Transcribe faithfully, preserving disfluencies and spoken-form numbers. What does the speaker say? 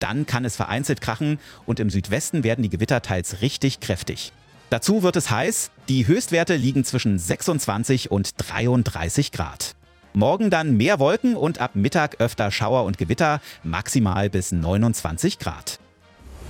Dann kann es vereinzelt krachen und im Südwesten werden die Gewitter teils richtig kräftig. Dazu wird es heiß, die Höchstwerte liegen zwischen sechsundzwanzig und dreiunddreißig Grad. Morgen dann mehr Wolken und ab Mittag öfter Schauer und Gewitter, maximal bis neunundzwanzig Grad.